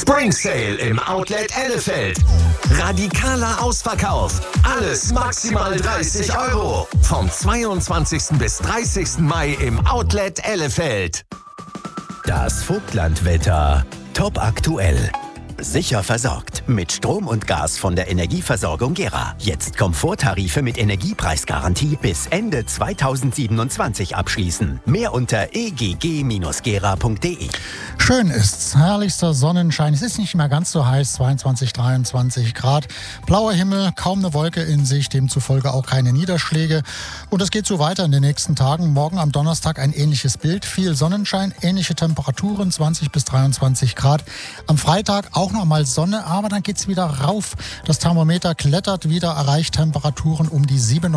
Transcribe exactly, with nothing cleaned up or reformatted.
Spring Sale im Outlet Ellefeld. Radikaler Ausverkauf. Alles maximal dreißig Euro. Vom zweiundzwanzigsten bis dreißigsten Mai im Outlet Ellefeld. Das Vogtlandwetter. Top aktuell. Sicher versorgt mit Strom und Gas von der Energieversorgung Gera. Jetzt Komforttarife mit Energiepreisgarantie bis Ende zweitausendsiebenundzwanzig abschließen. Mehr unter e g g Bindestrich gera punkt d e. Schön ist's. Herrlichster Sonnenschein. Es ist nicht mehr ganz so heiß, zweiundzwanzig, dreiundzwanzig Grad. Blauer Himmel, kaum eine Wolke in Sicht, demzufolge auch keine Niederschläge. Und es geht so weiter in den nächsten Tagen. Morgen am Donnerstag ein ähnliches Bild. Viel Sonnenschein, ähnliche Temperaturen, zwanzig bis dreiundzwanzig Grad. Am Freitag auch noch mal Sonne, aber dann geht's wieder rauf. Das Thermometer klettert wieder, erreicht Temperaturen um die siebenunddreißig